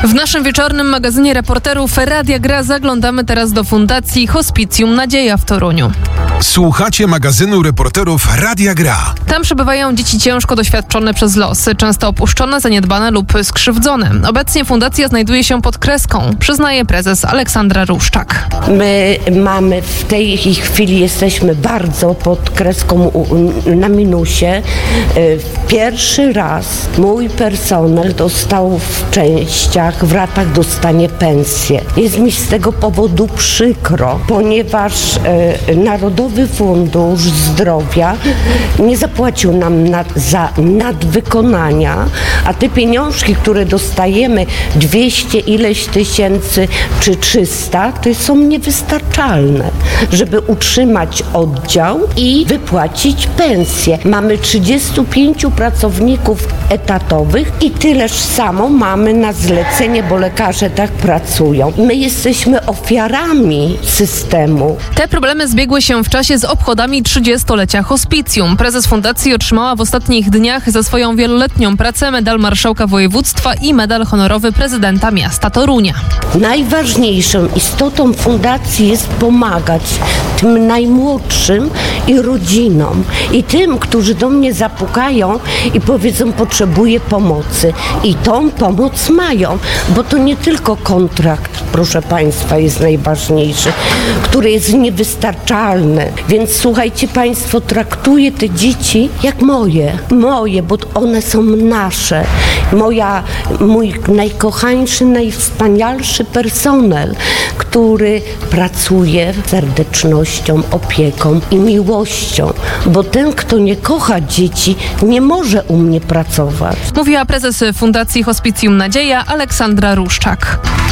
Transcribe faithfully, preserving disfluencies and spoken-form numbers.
W naszym wieczornym magazynie reporterów Radia Gra zaglądamy teraz do Fundacji Hospicjum Nadzieja w Toruniu. Słuchacie magazynu reporterów Radia Gra. Tam przebywają dzieci ciężko doświadczone przez los, często opuszczone, zaniedbane lub skrzywdzone. Obecnie fundacja znajduje się pod kreską, przyznaje prezes Aleksandra Ruszczak. My mamy w tej chwili, jesteśmy bardzo pod kreską na minusie. Pierwszy raz mój personel dostał w częściach, w ratach dostanie pensję. Jest mi z tego powodu przykro, ponieważ Narodowy Fundusz Zdrowia nie zapłacił nam nad, za nadwykonania, a te pieniążki, które dostajemy, dwieście ileś tysięcy czy trzysta, to są niewystarczalne, żeby utrzymać oddział i wypłacić pensję. Mamy trzydziestu pięciu pracowników etatowych i tyleż samo mamy na zlecenie, bo lekarze tak pracują. My jesteśmy ofiarami systemu. Te problemy zbiegły się w czasie z obchodami trzydziestolecia hospicjum. Prezes fundacji otrzymała w ostatnich dniach za swoją wieloletnią pracę medal marszałka województwa i medal honorowy prezydenta miasta Torunia. Najważniejszą istotą fundacji jest pomagać tym najmłodszym i rodzinom i tym, którzy do mnie zapukają i powiedzą, potrzebuję pomocy. I tą pomoc mają, bo to nie tylko kontrakt, proszę Państwa, jest najważniejszy, który jest niewystarczalny. Więc słuchajcie Państwo, traktuję te dzieci jak moje. Moje, bo one są nasze. Moja, mój najkochańszy, najwspanialszy personel, który pracuje serdecznością, opieką i miłością, bo ten, kto nie kocha dzieci, nie może u mnie pracować. Mówiła prezes Fundacji Hospicjum Nadzieja Aleksandra Ruszczak.